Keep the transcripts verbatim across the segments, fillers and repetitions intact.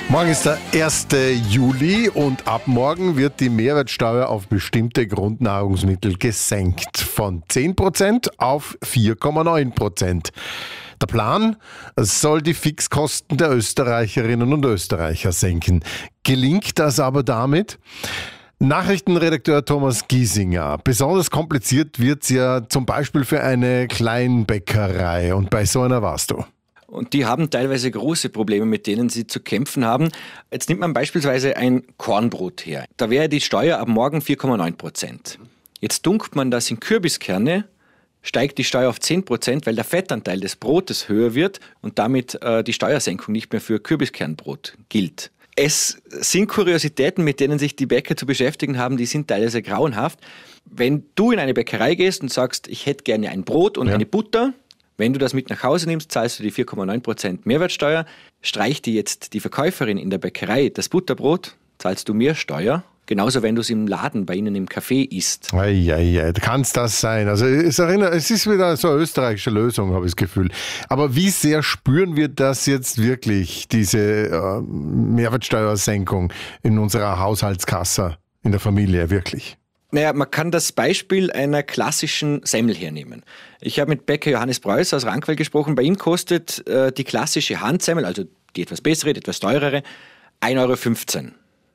Morgen ist der erste Juli und ab morgen wird die Mehrwertsteuer auf bestimmte Grundnahrungsmittel gesenkt. Von zehn Prozent auf vier Komma neun Prozent. Der Plan soll die Fixkosten der Österreicherinnen und Österreicher senken. Gelingt das aber damit? Nachrichtenredakteur Thomas Giesinger. Besonders kompliziert wird es ja zum Beispiel für eine Kleinbäckerei und bei so einer warst du. Und die haben teilweise große Probleme, mit denen sie zu kämpfen haben. Jetzt nimmt man beispielsweise ein Kornbrot her. Da wäre die Steuer ab morgen vier Komma neun Prozent. Jetzt tunkt man das in Kürbiskerne, steigt die Steuer auf zehn Prozent, weil der Fettanteil des Brotes höher wird und damit äh, die Steuersenkung nicht mehr für Kürbiskernbrot gilt. Es sind Kuriositäten, mit denen sich die Bäcker zu beschäftigen haben, die sind teilweise grauenhaft. Wenn du in eine Bäckerei gehst und sagst, ich hätte gerne ein Brot und ja. eine Butter, wenn du das mit nach Hause nimmst, zahlst du die vier Komma neun Prozent Mehrwertsteuer. Streicht dir jetzt die Verkäuferin in der Bäckerei das Butterbrot, zahlst du mehr Steuer. Genauso, wenn du es im Laden bei ihnen im Café isst. Eieiei, kann es das sein? Also es, erinnert, es ist wieder so eine österreichische Lösung, habe ich das Gefühl. Aber wie sehr spüren wir das jetzt wirklich, diese äh, Mehrwertsteuersenkung in unserer Haushaltskasse, in der Familie, wirklich? Naja, man kann das Beispiel einer klassischen Semmel hernehmen. Ich habe mit Bäcker Johannes Preuß aus Rankwell gesprochen. Bei ihm kostet äh, die klassische Handsemmel, also die etwas bessere, die etwas teurere, ein Euro fünfzehn.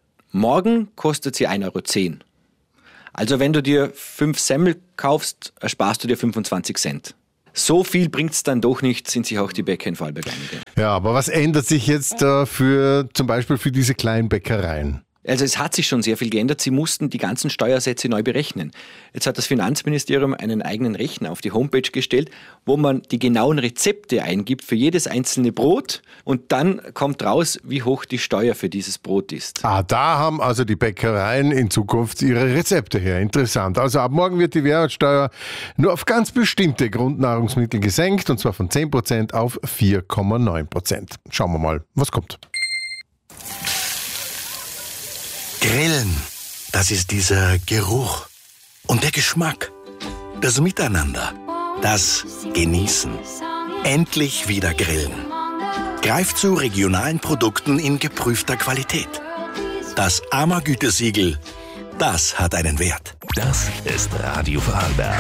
Morgen kostet sie ein Euro zehn. Also wenn du dir fünf Semmel kaufst, ersparst du dir fünfundzwanzig Cent. So viel bringt es dann doch nicht, sind sich auch die Bäcker in Vorarlberg einig. Ja, aber was ändert sich jetzt äh, für zum Beispiel für diese kleinen Bäckereien? Also es hat sich schon sehr viel geändert. Sie mussten die ganzen Steuersätze neu berechnen. Jetzt hat das Finanzministerium einen eigenen Rechner auf die Homepage gestellt, wo man die genauen Rezepte eingibt für jedes einzelne Brot und dann kommt raus, wie hoch die Steuer für dieses Brot ist. Ah, da haben also die Bäckereien in Zukunft ihre Rezepte her. Interessant. Also ab morgen wird die Mehrwertsteuer nur auf ganz bestimmte Grundnahrungsmittel gesenkt und zwar von zehn Prozent auf vier Komma neun Prozent. Schauen wir mal, was kommt. Grillen, das ist dieser Geruch und der Geschmack, das Miteinander, das Genießen. Endlich wieder grillen. Greift zu regionalen Produkten in geprüfter Qualität. Das A M A Gütesiegel, das hat einen Wert. Das ist Radio Vorarlberg.